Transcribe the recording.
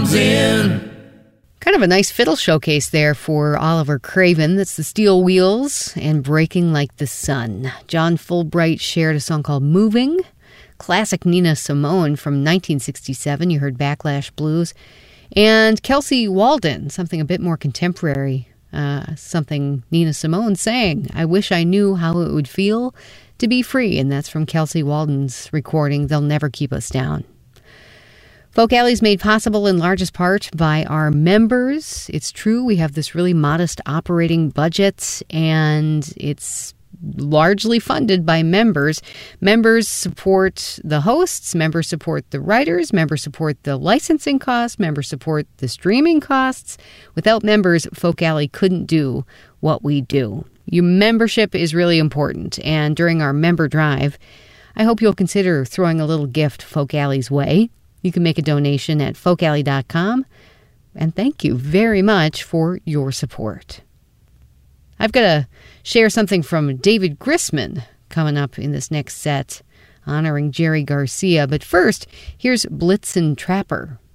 comes in. Kind of a nice fiddle showcase there for Oliver Craven. That's the Steel Wheels and Breaking Like the Sun. John Fulbright shared a song called Moving. Classic Nina Simone from 1967. You heard Backlash Blues. And Kelsey Walden, something a bit more contemporary. Something Nina Simone sang. I wish I knew how it would feel to be free. And that's from Kelsey Walden's recording, They'll Never Keep Us Down. Folk Alley is made possible in largest part by our members. It's true, we have this really modest operating budget, and it's largely funded by members. Members support the hosts, members support the writers, members support the licensing costs, members support the streaming costs. Without members, Folk Alley couldn't do what we do. Your membership is really important, and during our member drive, I hope you'll consider throwing a little gift Folk Alley's way. You can make a donation at folkalley.com, and thank you very much for your support. I've got to share something from David Grisman coming up in this next set, honoring Jerry Garcia. But first, here's Blitzen Trapper.